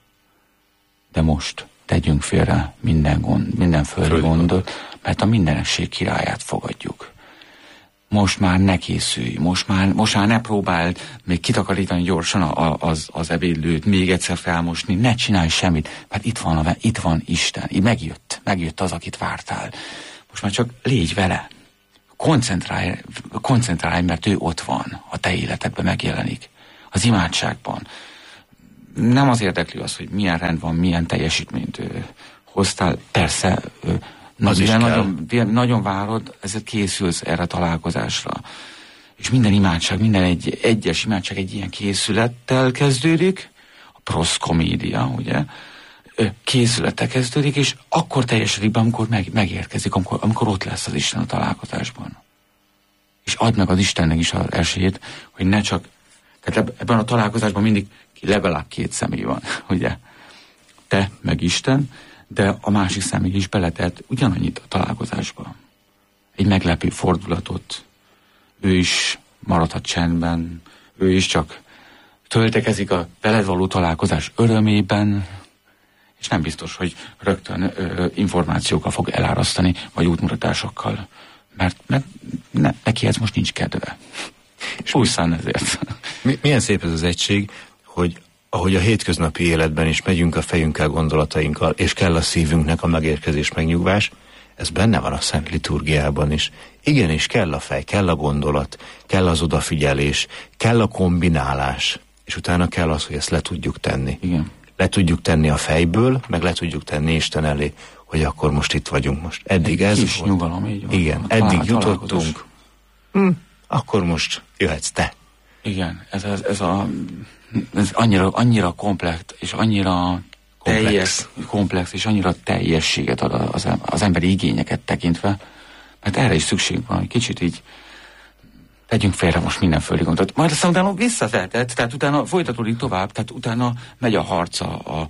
Speaker 2: De most tegyünk félre minden földi gondot, mert a mindenesség királyát fogadjuk. Most már ne készülj, most már ne próbáld még kitakarítani gyorsan az ebédlőt, még egyszer felmosni, ne csinálj semmit, mert itt van Isten, megjött az, akit vártál. Most már csak légy vele. Koncentrálj, mert ő ott van, a te életedben megjelenik. Az imádságban. Nem az érdekli az, hogy milyen rend van, milyen teljesítményt hoztál. Persze, nagyon várod, ezért készülsz erre a találkozásra. És minden imádság, minden egyes imádság egy ilyen készülettel kezdődik, a proszkomédia, ugye, készülettel kezdődik, és akkor teljesedik be, amikor megérkezik, amikor ott lesz az Isten a találkozásban. És add meg az Istennek is az esélyt, hogy ne csak, tehát ebben a találkozásban mindig legalább 2 személy van, ugye? Te meg Isten, de a másik személy is beletett ugyanannyit a találkozásba. Egy meglepő fordulatot, ő is maradhat csendben, ő is csak töltekezik a veled való találkozás örömében, és nem biztos, hogy rögtön információkkal fog elárasztani, vagy útmutatásokkal, mert neki ez most nincs kedve. És pusztán ezért.
Speaker 1: Milyen szép ez az egység, hogy ahogy a hétköznapi életben is megyünk a fejünkkel, gondolatainkkal, és kell a szívünknek a megérkezés, megnyugvás, ez benne van a Szent Liturgiában is. Igenis, kell a fej, kell a gondolat, kell az odafigyelés, kell a kombinálás, és utána kell az, hogy ezt le tudjuk tenni.
Speaker 2: Igen.
Speaker 1: Le tudjuk tenni a fejből, meg le tudjuk tenni Isten elé, hogy akkor most itt vagyunk most. Eddig ez
Speaker 2: kis volt. Nyugalom, így van.
Speaker 1: Igen, eddig jutottunk. Akkor most jöhetsz te.
Speaker 2: Igen, ez annyira komplex, és annyira komplex, és annyira teljességet ad az emberi igényeket tekintve, mert erre is szükség van, hogy kicsit így tegyünk félre most minden földi gondot. Majd aztán utána visszavetett, tehát utána folytatódik tovább, tehát utána megy a harc a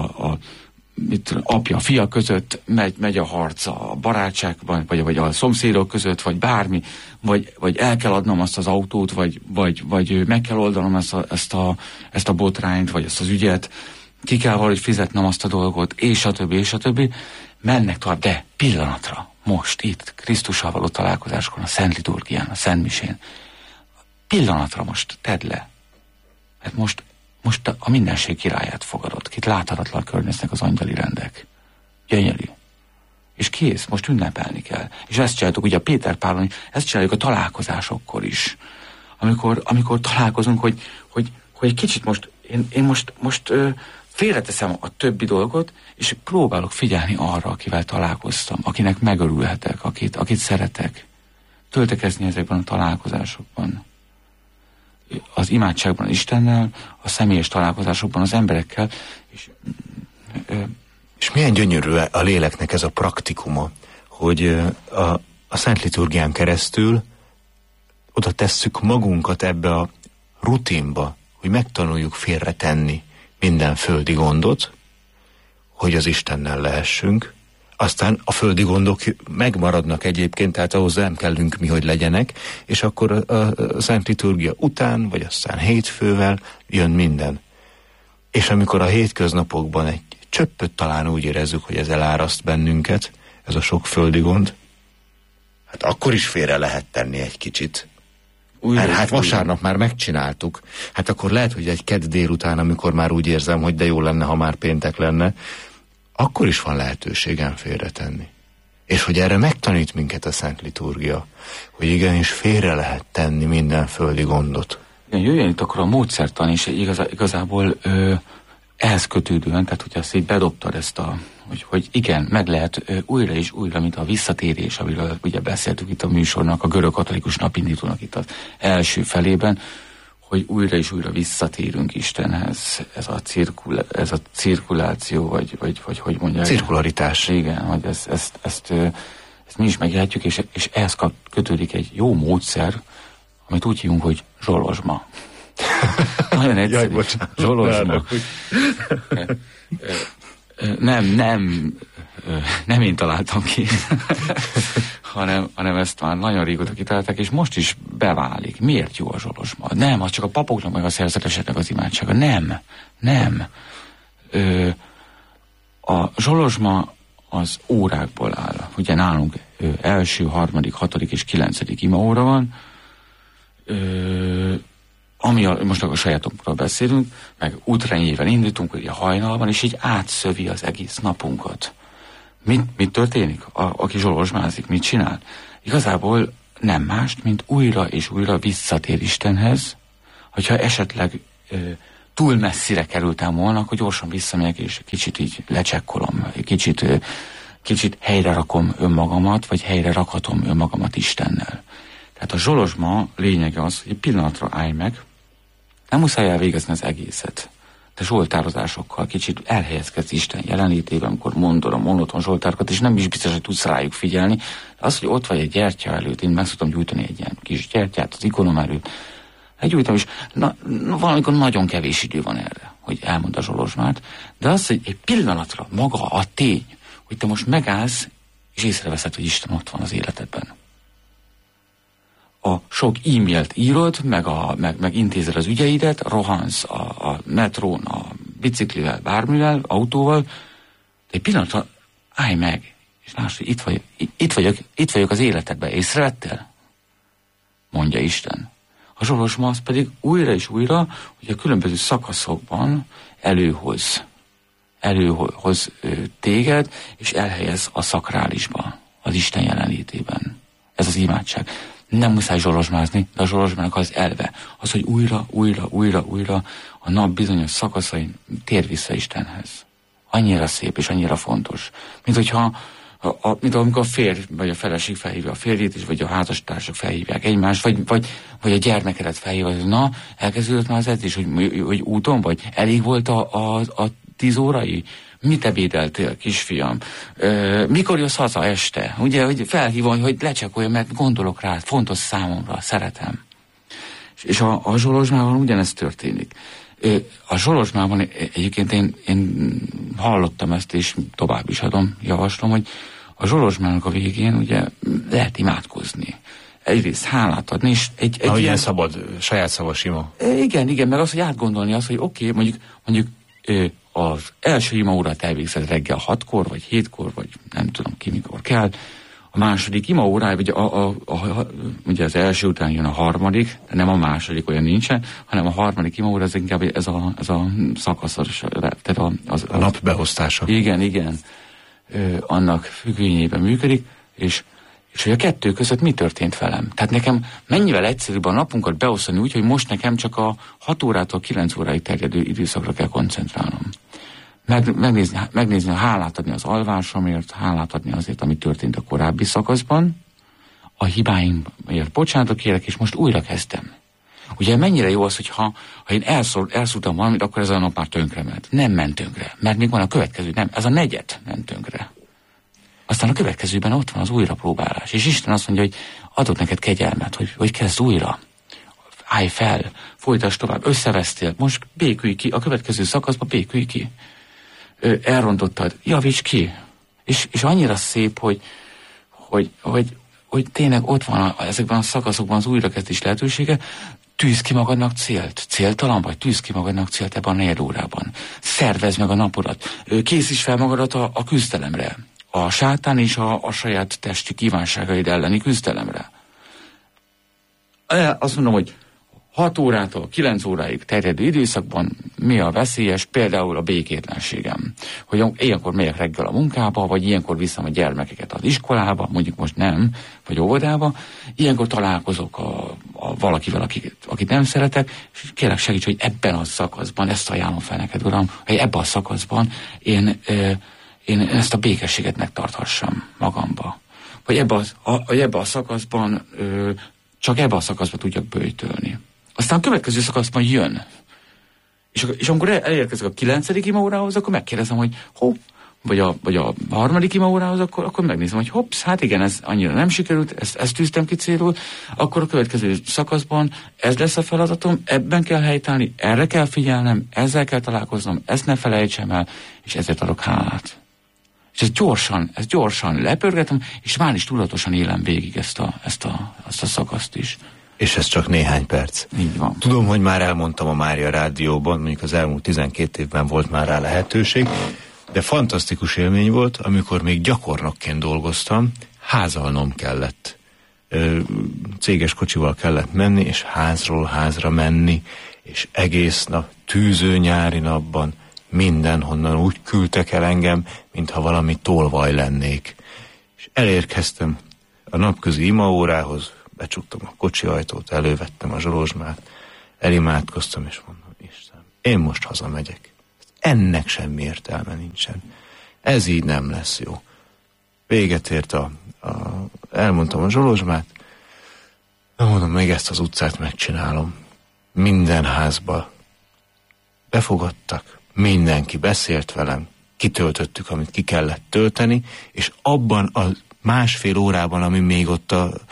Speaker 2: apja, fia között, megy a harc a barátságban, vagy a szomszédok között, vagy bármi, vagy el kell adnom azt az autót, vagy meg kell oldanom ezt a botrányt, vagy ezt az ügyet, ki kell valahogy fizetnem azt a dolgot, és a többi, mennek tovább, de pillanatra, most itt, Krisztussal való találkozáskor, a Szent Liturgián, a Szent Misén, pillanatra most tedd le, mert most a mindenség királyát fogadott, kit láthatatlan környeznek az angyali rendek. Gyönyörű. És kész, most ünnepelni kell. És ezt csináltuk, ugye a Péter Pálon, ezt csináljuk a találkozásokkor is. Amikor találkozunk, hogy egy kicsit most én most félreteszem a többi dolgot, és próbálok figyelni arra, akivel találkoztam, akinek megörülhetek, akit szeretek. Töltekezni ezekben a találkozásokban. Az imádságban Istennel, a személyes találkozásokban az emberekkel.
Speaker 1: És milyen gyönyörű a léleknek ez a praktikuma, hogy a Szent Liturgián keresztül oda tesszük magunkat ebbe a rutinba, hogy megtanuljuk félretenni minden földi gondot, hogy az Istennel lehessünk. Aztán a földi gondok megmaradnak egyébként, tehát ahhoz nem kellünk mi, hogy legyenek, és akkor a Szent Liturgia után, vagy aztán hétfővel jön minden. És amikor a hétköznapokban egy csöppöt talán úgy érezzük, hogy ez eláraszt bennünket, ez a sok földi gond, hát akkor is félre lehet tenni egy kicsit. Hát vasárnap már megcsináltuk. Hát akkor lehet, hogy egy kedd délután, amikor már úgy érzem, hogy de jó lenne, ha már péntek lenne, akkor is van lehetőségem félretenni. És hogy erre megtanít minket a Szent Liturgia, hogy igenis félre lehet tenni minden földi gondot.
Speaker 2: Igen, jöjjön itt akkor a módszertan, és igazából ehhez kötődően, tehát hogy azt így bedobtad ezt hogy igen, meg lehet újra és újra, mint a visszatérés, amiről ugye beszéltük itt a műsornak, a görög katolikus napindítónak itt az első felében, hogy újra és újra visszatérünk Istenhez. Ez a cirkuláció, vagy hogy mondják?
Speaker 1: Cirkularitás.
Speaker 2: Igen, hogy ezt mi is megélhetjük, és ehhez kötődik egy jó módszer, amit úgy hívunk, hogy zsolozsma. Nagyon egyszerű.
Speaker 1: Jaj,
Speaker 2: zsolozsma. Nem én találtam ki, hanem ezt már nagyon régóta kitalálták, és most is beválik. Miért jó a zsolozsma? Nem, az csak a papoknak meg a szerzeteseknek az imádsága. Nem. A zsolozsma az órákból áll. Ugye nálunk első, harmadik, hatodik és kilencedik imaóra van, most a sajátunkról beszélünk, meg útrendjével indítunk, ugye hajnalban, és így átszövi az egész napunkat. Mit történik? Aki zsolozsmázik, mit csinál? Igazából nem mást, mint újra és újra visszatér Istenhez, hogyha esetleg túl messzire kerültem volna, akkor gyorsan visszamegyek, és kicsit így lecsekkolom, kicsit helyre rakom önmagamat, vagy helyre rakhatom önmagamat Istennel. Tehát a zsolozsma lényege az, hogy egy pillanatra állj meg, nem muszáj elvégezni az egészet. De zsoltározásokkal kicsit elhelyezkedsz Isten jelenlétében, amikor mondod a monoton zsoltárokat, és nem is biztos, hogy tudsz rájuk figyelni. De az, hogy ott vagy egy gyertya előtt, én meg szoktam gyújtani egy ilyen kis gyertyát az ikonom előtt. Gyújtam, és valamikor nagyon kevés idő van erre, hogy elmond a zsolozsmát, de az, hogy egy pillanatra maga a tény, hogy te most megállsz, és észreveszed, hogy Isten ott van az életedben. A sok e-mailt írod, meg intézed az ügyeidet, rohansz a metrón, a biciklivel, bármivel, autóval, de egy pillanatra állj meg, és lásd, hogy itt vagyok az életedben, észrevettél? Mondja Isten. A zsolozsma az pedig újra és újra, hogy a különböző szakaszokban előhoz téged, és elhelyez a szakrálisba, az Isten jelenlétében. Ez az imádság. Nem muszáj zsolozsmázni, de a zsolozsmának az elve. Az, hogy újra a nap bizonyos szakaszain tér vissza Istenhez. Annyira szép és annyira fontos. Mint hogyha mint amikor a férj vagy a feleség felhívja a férjét is, vagy a házastársak felhívják egymást, vagy a gyermekedet felhívja, hogy na, elkezdődött már az edzés, hogy úton vagy, elég volt a 10 órai? Mit ebédeltél, kisfiam? Mikor jössz haza este? Ugye, hogy felhívom, hogy lecsekolja, mert gondolok rá, fontos számomra, szeretem. És a zsolozsmában ugyanezt történik. A zsolozsmában egyébként én hallottam ezt, és tovább is javaslom, hogy a zsolozsmának a végén ugye lehet imádkozni. Egyrészt hálát adni, és egy
Speaker 1: ilyen szabad, saját szavas ima.
Speaker 2: Igen, meg az, hogy átgondolni azt, hogy oké, mondjuk az első imaórát elvégzed reggel 6-kor, vagy 7-kor, vagy nem tudom ki mikor kell. A második imaórája, vagy ugye az első után jön a harmadik, de nem a második, olyan nincsen, hanem a harmadik imaóra, ez inkább ez a szakaszos, tehát
Speaker 1: a nap beosztása.
Speaker 2: Igen. Annak függvényében működik, és és hogy a kettő között mi történt velem. Tehát nekem mennyivel egyszerűbb a napunkat beosztani úgy, hogy most nekem csak a 6 órától 9 óráig terjedő időszakra kell koncentrálnom. Megnézni, hálát adni az alvásomért, hálát adni azért, ami történt a korábbi szakaszban, a hibáimért bocsánatot kérek, és most újra kezdtem. Ugye mennyire jó az, hogy ha én elszúrtam valamit, akkor ez a nap már tönkre ment. Nem ment tönkre, mert még van a következő, nem, ez a negyed ment tönkre. Aztán a következőben ott van az újrapróbálás. És Isten azt mondja, hogy adott neked kegyelmet, hogy kezd újra. Állj fel, folytasd tovább, összevesztél, most békülj ki, a következő szakaszban békülj ki. Elrontottad, javíts ki. És annyira szép, hogy tényleg ott van ezekben a szakaszokban az újrakezdés lehetősége. Tűz ki magadnak célt. Céltalan vagy? Tűz ki magadnak célt ebben a 4 órában. Szervezd meg a napodat. Készíts fel magadat a küzdelemre. A sátán és a saját testi kívánságaid elleni küzdelemre. Azt mondom, hogy 6 órától 9 óráig terjedő időszakban mi a veszélyes? Például a békétlenségem. Hogy ilyenkor megyek reggel a munkába, vagy ilyenkor viszem a gyermekeket az iskolába, mondjuk most nem, vagy óvodába. Ilyenkor találkozok valakivel, akit nem szeretek, és kérlek segíts, hogy ebben a szakaszban, ezt ajánlom fel neked, Uram, hogy ebben a szakaszban én ezt a békességet megtarthassam magamba. Hogy ebben a szakaszban, csak ebben a szakaszban tudjak böjtölni. Aztán a következő szakaszban jön. És amikor elérkezek a 9. imaórához, akkor megkérdezem, hogy vagy a 3. imaórához, akkor megnézem, hogy hát igen, ez annyira nem sikerült, ezt tűztem ki célul, akkor a következő szakaszban ez lesz a feladatom, ebben kell helytállni, erre kell figyelnem, ezzel kell találkoznom, ezt ne felejtsem el, és ezért adok hálát. És ezt gyorsan lepörgetem, és már is tudatosan élem végig ezt a szakaszt is.
Speaker 1: És ez csak néhány perc.
Speaker 2: Így van.
Speaker 1: Tudom, hogy már elmondtam a Mária Rádióban, mondjuk az elmúlt 12 évben volt már rá lehetőség, de fantasztikus élmény volt, amikor még gyakornokként dolgoztam, házalnom kellett. Céges kocsival kellett menni, és házról házra menni, és egész nap, tűző nyári napban mindenhonnan úgy küldtek el engem, mintha valami tolvaj lennék. És elérkeztem a napközi imaórához, becsuktam a kocsi ajtót, elővettem a zsolozsmát, elimádkoztam, és mondom, Isten, én most hazamegyek. Ennek semmi értelme nincsen. Ez így nem lesz jó. Véget ért elmondtam a zsolozsmát, mondom, még ezt az utcát megcsinálom. Minden házba befogadtak, mindenki beszélt velem, kitöltöttük, amit ki kellett tölteni, és abban a 1,5 órában, ami még ott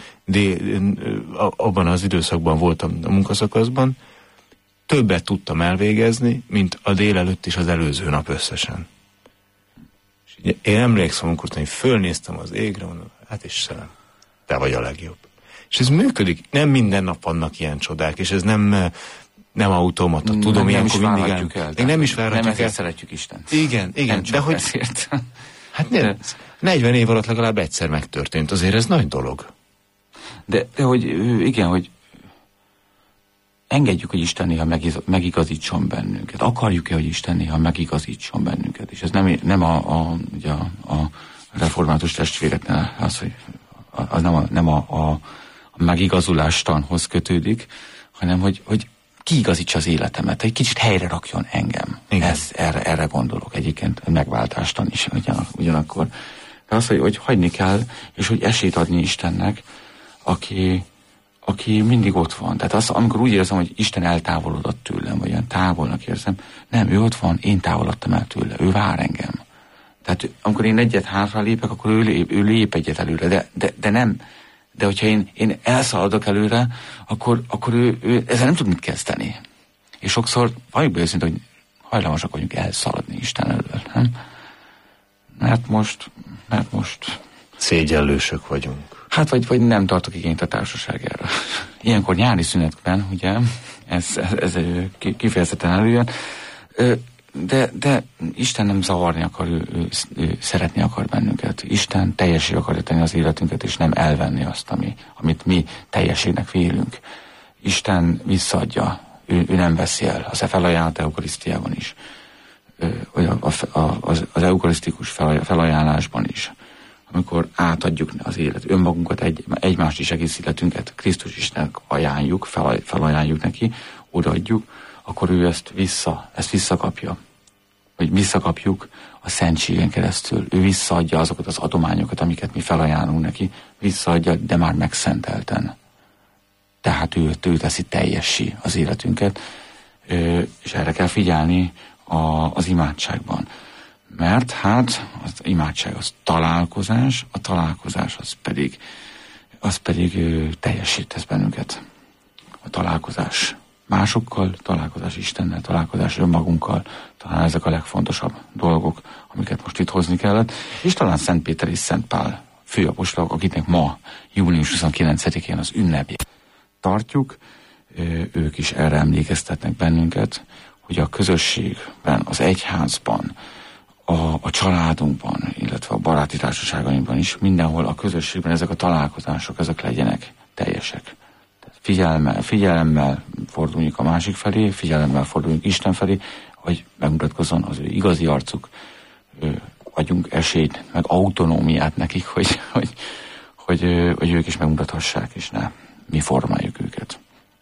Speaker 1: abban az időszakban voltam a munkaszakaszban, többet tudtam elvégezni, mint a délelőtt és az előző nap összesen. És én emlékszem, amikor én fölnéztem az égre, mondom, hát Istenem, te vagy a legjobb. És ez működik. Nem minden nap vannak ilyen csodák, és ez nem automata. Tudom, ilyenkor mindig
Speaker 2: nem is várhatjuk el. Nem ezért szeretjük Istent.
Speaker 1: Igen. De hogy
Speaker 2: ezért.
Speaker 1: Hát 40 év alatt legalább egyszer megtörtént. Azért ez nagy dolog.
Speaker 2: De hogy igen, hogy engedjük, hogy Isten néha megigazítson bennünket. Akarjuk-e, hogy Isten néha megigazítson bennünket? És ez nem ugye a református testvéreknél az, hogy az nem a megigazulástanhoz kötődik, hanem hogy kiigazítsa az életemet, egy kicsit helyre rakjon engem. Erre gondolok egyébként megváltástan is ugyanakkor. De az, hogy hagyni kell, és hogy esélyt adni Istennek, aki mindig ott van. Tehát az, amikor úgy érzem, hogy Isten eltávolodott tőlem, vagy olyan távolnak érzem, nem, ő ott van, én távolodtam el tőle, ő vár engem. Tehát amikor én egyet hátra lépek, akkor ő lép egyet előre, de nem. De hogyha én elszaladok előre, akkor ő ezzel nem tud mit kezdeni. És sokszor valljuk be őszintén, hogy hajlamosak vagyunk elszaladni Isten elől, nem? Mert most
Speaker 1: szégyellősök vagyunk.
Speaker 2: Hát vagy nem tartok igényt a társaságára. Ilyenkor nyári szünetben, ugye, ez kifejezetten előjön, de Isten nem zavarni akar, ő szeretni akar bennünket. Isten teljessé akarja tenni az életünket, és nem elvenni azt, amit mi teljességnek vélünk. Isten visszaadja, ő nem veszi el. Az felajánlat eukarisztiában is, az eukarisztikus felajánlásban is, amikor átadjuk az élet, önmagunkat, egymást is, egész életünket Krisztus Istennek ajánljuk, felajánljuk neki, odaadjuk, akkor ő ezt visszakapja. Vagy visszakapjuk a szentségen keresztül. Ő visszaadja azokat az adományokat, amiket mi felajánlunk neki, visszaadja, de már megszentelten. Tehát ő teszi teljessé az életünket, és erre kell figyelni az imádságban. Mert hát az imádság az találkozás, a találkozás az pedig teljessé tesz bennünket. A találkozás másokkal, találkozás Istennel, találkozás önmagunkkal, talán ezek a legfontosabb dolgok, amiket most itt hozni kellett, és talán Szent Péter és Szent Pál főapostolok, akiknek ma június 29-én az ünnepjét tartjuk, ők is erre emlékeztetnek bennünket, hogy a közösségben, az egyházban, a családunkban, illetve a baráti társaságainkban is, mindenhol a közösségben ezek a találkozások, ezek legyenek teljesek. Figyelemmel forduljunk a másik felé, figyelemmel forduljunk Isten felé, hogy megmutatkozzon az ő igazi arcuk, adjunk esélyt, meg autonómiát nekik, hogy ők is megmutathassák, és ne mi formáljuk őket.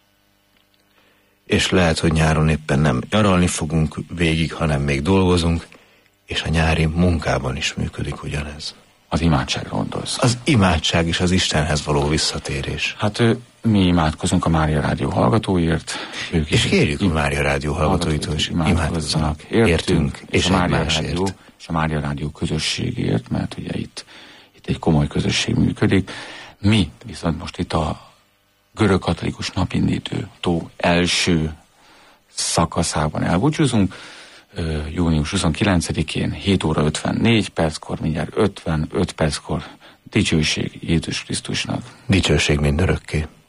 Speaker 1: És lehet, hogy nyáron éppen nem nyaralni fogunk végig, hanem még dolgozunk, és a nyári munkában is működik ugyanez.
Speaker 2: Az imádságra gondolsz.
Speaker 1: Az imádság és az Istenhez való visszatérés.
Speaker 2: Hát mi imádkozunk a Mária Rádió hallgatóiért. Ők
Speaker 1: és kérjük a Mária Rádió hallgatóitól is imádkozzanak. Értünk, és egymásért.
Speaker 2: És a Mária Rádió közösségért, mert ugye itt egy komoly közösség működik. Mi viszont most itt a görögkatolikus napindító első szakaszában elbúcsúzunk. Június 29-én 7 óra 54 perckor, mindjárt 55 perckor dicsőség Jézus Krisztusnak.
Speaker 1: Dicsőség mindörökké.